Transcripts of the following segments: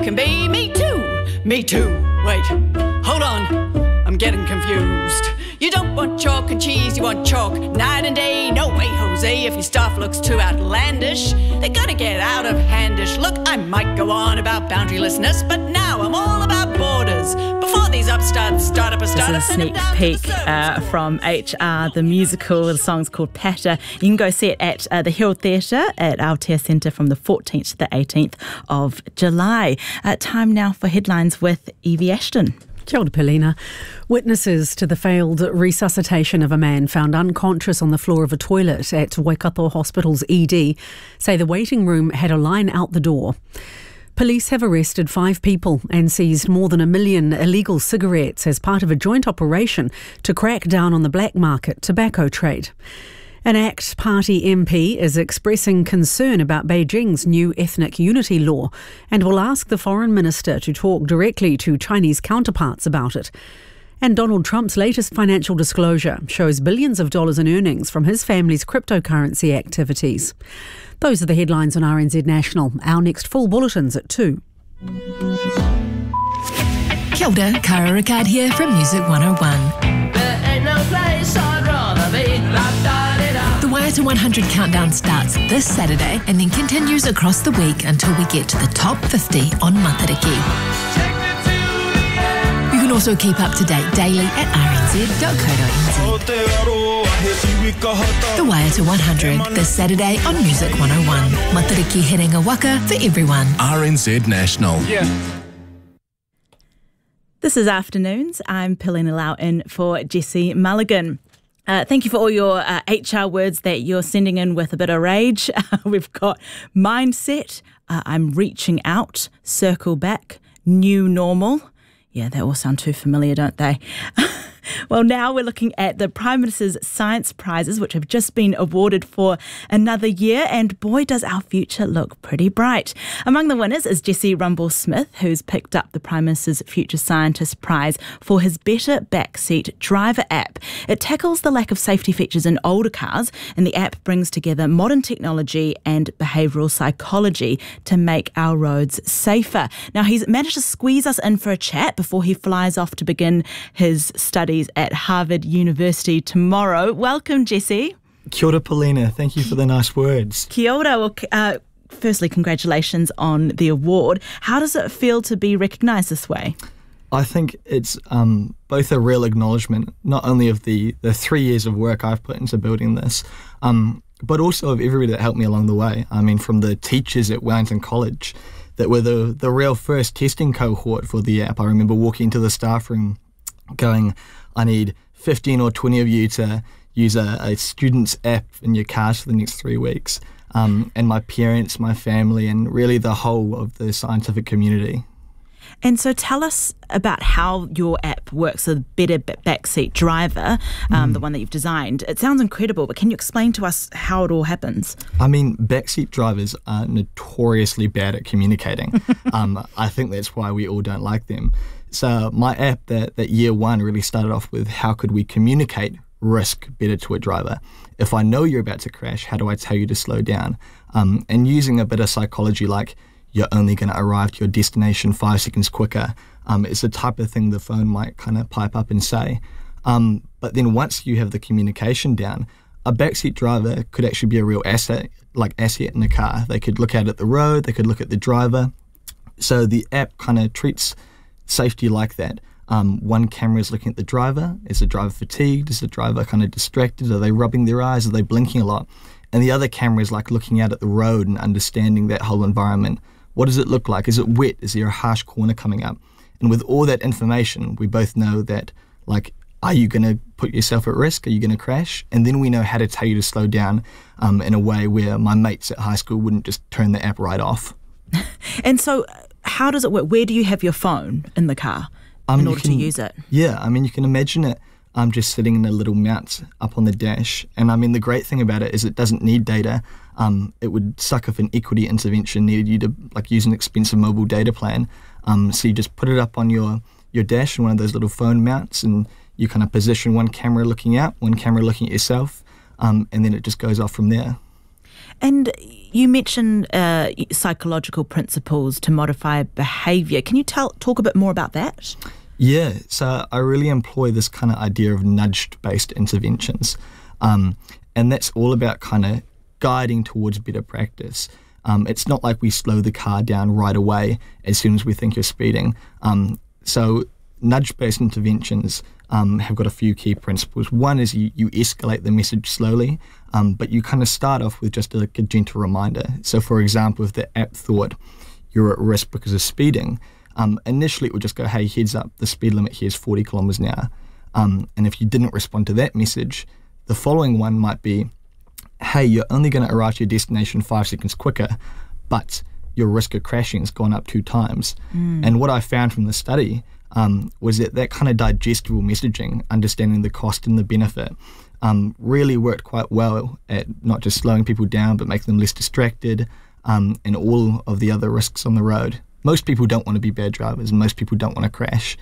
can be. Me too, me too. Wait, hold on, I'm getting confused. You don't want chalk and cheese, you want chalk night and day. No way, Jose, if your stuff looks too outlandish. They gotta get out of handish. Look, I might go on about boundarylessness, but now I'm all about borders. Before these upstarts start up a startup. This is a sneak peek from HR, the musical. The song's called Patter. You can go see it at the Hill Theatre at Aotea Centre from the 14th to the 18th of July. Time now for headlines with Evie Ashton. Kia ora, Paulina. Witnesses to the failed resuscitation of a man found unconscious on the floor of a toilet at Waikato Hospital's ED say the waiting room had a line out the door. Police have arrested 5 people and seized more than 1 million illegal cigarettes as part of a joint operation to crack down on the black market tobacco trade. An ACT Party MP is expressing concern about Beijing's new ethnic unity law and will ask the foreign minister to talk directly to Chinese counterparts about it. And Donald Trump's latest financial disclosure shows billions of dollars in earnings from his family's cryptocurrency activities. Those are the headlines on RNZ National. Our next full bulletin's at 2. Kia ora, Kara Ricard here from Music 101. There ain't no place I'd rather be. The Wire to 100 countdown starts this Saturday and then continues across the week until we get to the top 50 on Matariki. You can also keep up to date daily at rnz.co.nz. The Wire to 100 this Saturday on Music 101. Matariki Herenga Waka for everyone. RNZ National. This is Afternoons. I'm Pilina Lau in for Jessie Mulligan. Thank you for all your HR words that you're sending in with a bit of rage. We've got mindset, I'm reaching out, circle back, new normal. Yeah, they all sound too familiar, don't they? Well, now we're looking at the Prime Minister's Science Prizes, which have just been awarded for another year, and boy, does our future look pretty bright. Among the winners is Jesse Rumble-Smith, who's picked up the Prime Minister's Future Scientist Prize for his Better Backseat Driver app. It tackles the lack of safety features in older cars, and the app brings together modern technology and behavioural psychology to make our roads safer. Now, he's managed to squeeze us in for a chat before he flies off to begin his studies at Harvard University tomorrow. Welcome, Jesse. Kia ora, Paulina. Thank you for the nice words. Kia ora. Well, firstly, congratulations on the award. How does it feel to be recognised this way? I think it's both a real acknowledgement, not only of the 3 years of work I've put into building this, but also of everybody that helped me along the way. I mean, from the teachers at Wellington College that were the real first testing cohort for the app. I remember walking into the staff room going, I need 15 or 20 of you to use a student's app in your cars for the next 3 weeks. And my parents, my family, and really the whole of the scientific community. And so tell us about how your app works, the Better Backseat Driver, the one that you've designed. It sounds incredible, but can you explain to us how it all happens? I mean, backseat drivers are notoriously bad at communicating. I think that's why we all don't like them. So my app that year one really started off with how could we communicate risk better to a driver. If I know you're about to crash, how do I tell you to slow down? And using a bit of psychology like you're only going to arrive to your destination 5 seconds quicker is the type of thing the phone might kind of pipe up and say. But then once you have the communication down, a backseat driver could actually be a real asset in a car. They could look out at the road, they could look at the driver. So the app kind of treats safety like that. One camera is looking at the driver. Is the driver fatigued? Is the driver kind of distracted? Are they rubbing their eyes? Are they blinking a lot? And the other camera is like looking out at the road and understanding that whole environment. What does it look like? Is it wet? Is there a harsh corner coming up? And with all that information, we both know that, like, are you going to put yourself at risk? Are you going to crash? And then we know how to tell you to slow down in a way where my mates at high school wouldn't just turn the app right off. And so how does it work? Where do you have your phone in the car in order to use it? Yeah, I mean, you can imagine it just sitting in a little mount up on the dash. And I mean, the great thing about it is it doesn't need data. It would suck if an equity intervention needed you to use an expensive mobile data plan. So you just put it up on your dash in one of those little phone mounts, and you kind of position one camera looking out, one camera looking at yourself, and then it just goes off from there. And you mentioned psychological principles to modify behaviour. Can you talk a bit more about that? Yeah, so I really employ this kind of idea of nudged-based interventions. And that's all about kind of guiding towards better practice. It's not like we slow the car down right away as soon as we think you're speeding. So nudge-based interventions have got a few key principles. One is you escalate the message slowly, but you kind of start off with just a gentle reminder. So for example, if the app thought you're at risk because of speeding, initially it would just go, hey, heads up, the speed limit here is 40 kilometres an hour. And if you didn't respond to that message, the following one might be, hey, you're only going to arrive to your destination 5 seconds quicker, but your risk of crashing has gone up 2 times. And what I found from the study was that kind of digestible messaging, understanding the cost and the benefit, really worked quite well at not just slowing people down, but making them less distracted, and all of the other risks on the road. Most people don't want to be bad drivers, and most people don't want to crash.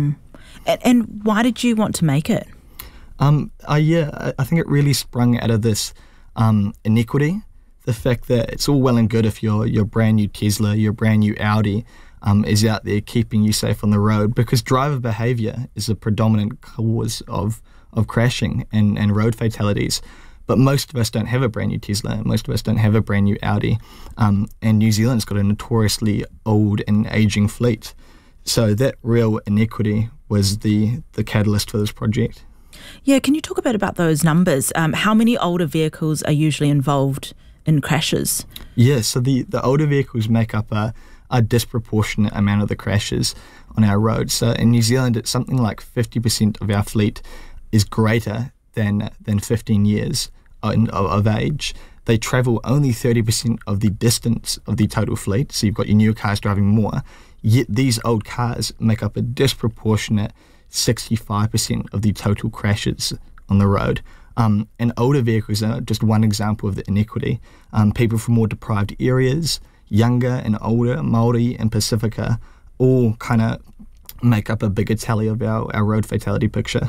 And why did you want to make it? I think it really sprung out of this inequity, the fact that it's all well and good if your brand new Tesla, your brand new Audi is out there keeping you safe on the road, because driver behaviour is a predominant cause of crashing and road fatalities. But most of us don't have a brand new Tesla, most of us don't have a brand new Audi, and New Zealand's got a notoriously old and ageing fleet. So that real inequity was the catalyst for this project. Yeah, can you talk a bit about those numbers? How many older vehicles are usually involved in crashes? Yeah, so the older vehicles make up a disproportionate amount of the crashes on our roads. So in New Zealand, it's something like 50% of our fleet is greater than 15 years of age. They travel only 30% of the distance of the total fleet, so you've got your newer cars driving more, yet these old cars make up a disproportionate 65% of the total crashes on the road. And older vehicles are just one example of the inequity. People from more deprived areas, younger and older, Māori and Pacifica, all kind of make up a bigger tally of our road fatality picture.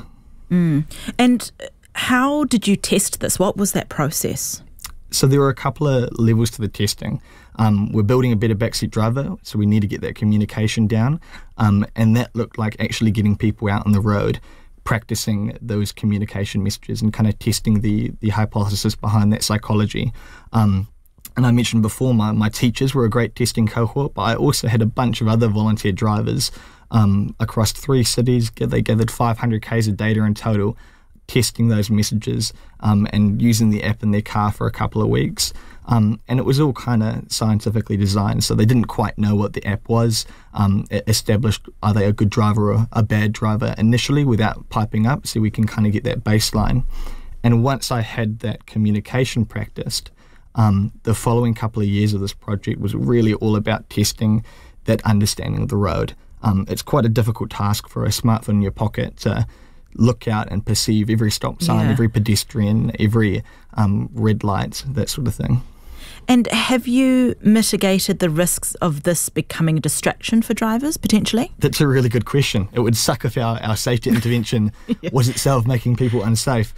And how did you test this? What was that process? So there were a couple of levels to the testing. We're building a better backseat driver, so we need to get that communication down. And that looked like actually getting people out on the road, practicing those communication messages and kind of testing the hypothesis behind that psychology. And I mentioned before, my teachers were a great testing cohort, but I also had a bunch of other volunteer drivers across 3 cities. They gathered 500 Ks of data in total, testing those messages and using the app in their car for a couple of weeks. And it was all kind of scientifically designed, so they didn't quite know what the app was. It established are they a good driver or a bad driver initially without piping up, so we can kind of get that baseline. And once I had that communication practiced, the following couple of years of this project was really all about testing that understanding of the road. It's quite a difficult task for a smartphone in your pocket to look out and perceive every stop sign, every pedestrian, every red light, that sort of thing. And have you mitigated the risks of this becoming a distraction for drivers, potentially? That's a really good question. It would suck if our safety intervention was itself making people unsafe.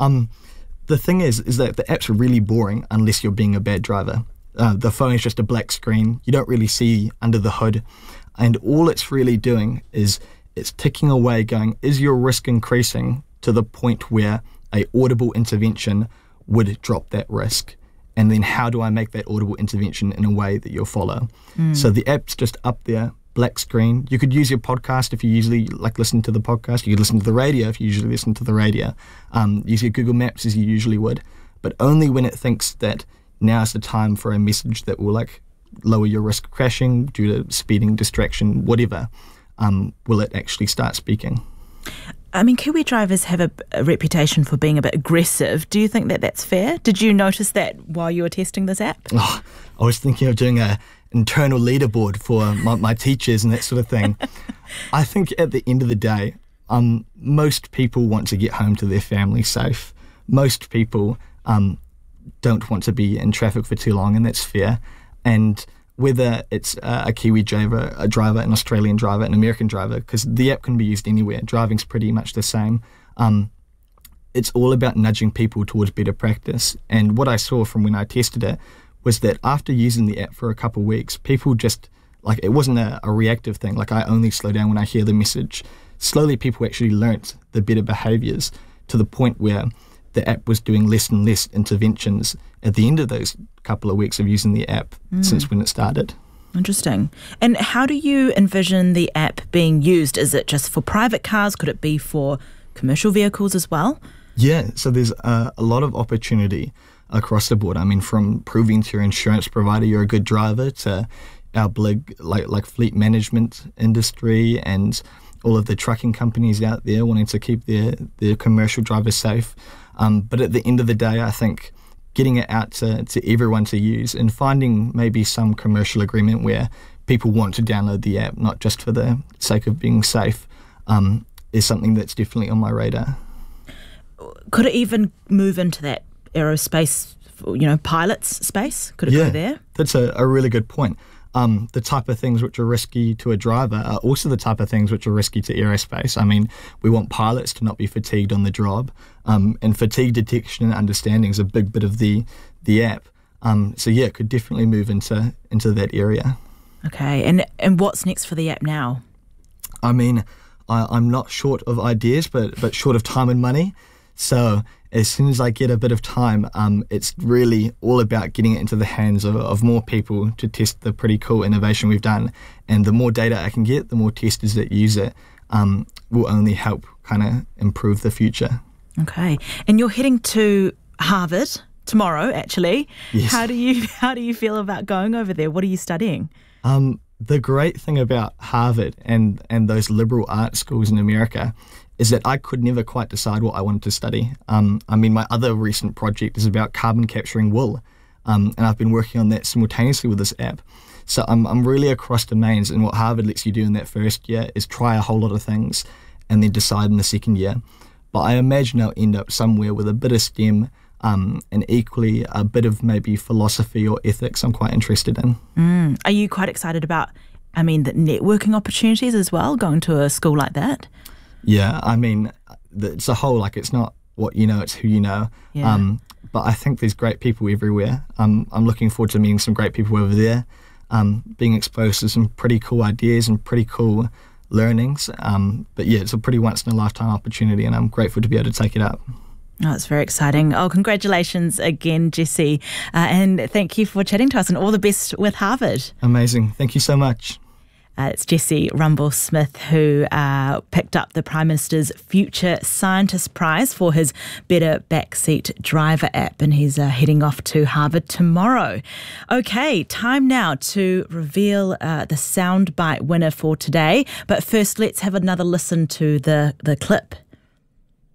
The thing is that the app's really boring unless you're being a bad driver. The phone is just a black screen. You don't really see under the hood. And all it's really doing is it's ticking away going, is your risk increasing to the point where a audible intervention would drop that risk? And then how do I make that audible intervention in a way that you'll follow? So the app's just up there, black screen. You could use your podcast if you usually like listen to the podcast. You could listen to the radio if you usually listen to the radio. Use your Google Maps as you usually would. But only when it thinks that now's the time for a message that will like lower your risk of crashing due to speeding, distraction, whatever, will it actually start speaking. I mean, Kiwi drivers have a reputation for being a bit aggressive. Do you think that that's fair? Did you notice that while you were testing this app? Oh, I was thinking of doing an internal leaderboard for my teachers and that sort of thing. I think at the end of the day, most people want to get home to their family safe. Most people don't want to be in traffic for too long, and that's fair. And whether it's a Kiwi driver, an Australian driver, an American driver, because the app can be used anywhere. Driving's pretty much the same. it's all about nudging people towards better practice. And what I saw from when I tested it was that after using the app for a couple of weeks, people just, like, it wasn't a reactive thing, like I only slow down when I hear the message. Slowly people actually learnt the better behaviours to the point where the app was doing less and less interventions at the end of those couple of weeks of using the app since when it started. Interesting. And how do you envision the app being used? Is it just for private cars? Could it be for commercial vehicles as well? Yeah, so there's a lot of opportunity across the board. I mean, from proving to your insurance provider you're a good driver to our big like fleet management industry and all of the trucking companies out there wanting to keep their commercial drivers safe. But at the end of the day, I think getting it out to everyone to use and finding maybe some commercial agreement where people want to download the app, not just for the sake of being safe, is something that's definitely on my radar. Could it even move into that aerospace, pilots space? Could it go there? That's a really good point. The type of things which are risky to a driver are also the type of things which are risky to aerospace. I mean, we want pilots to not be fatigued on the job, and fatigue detection and understanding is a big bit of the app. So it could definitely move into that area. Okay, and what's next for the app now? I mean, I'm not short of ideas, but short of time and money. So as soon as I get a bit of time, it's really all about getting it into the hands of more people to test the pretty cool innovation we've done. And the more data I can get, the more testers that use it will only help kind of improve the future. Okay. And you're heading to Harvard tomorrow, actually. Yes. How do you feel about going over there? What are you studying? The great thing about Harvard and those liberal arts schools in America is that I could never quite decide what I wanted to study. I mean, my other recent project is about carbon capturing wool, and I've been working on that simultaneously with this app. So I'm really across domains, and what Harvard lets you do in that first year is try a whole lot of things and then decide in the second year. But I imagine I'll end up somewhere with a bit of STEM and equally a bit of maybe philosophy or ethics I'm quite interested in. Are you quite excited about, the networking opportunities as well, going to a school like that? Yeah, I mean, it's a whole, it's not what you know, it's who you know. Yeah. But I think there's great people everywhere. I'm looking forward to meeting some great people over there, being exposed to some pretty cool ideas and pretty cool learnings. But it's a pretty once-in-a-lifetime opportunity, and I'm grateful to be able to take it up. Oh, it's very exciting. Oh, congratulations again, Jesse. And thank you for chatting to us, and all the best with Harvard. Amazing. Thank you so much. It's Jesse Rumble-Smith who picked up the Prime Minister's Future Scientist Prize for his Better Backseat Driver app, and he's heading off to Harvard tomorrow. Okay, time now to reveal the soundbite winner for today. But first, let's have another listen to the clip.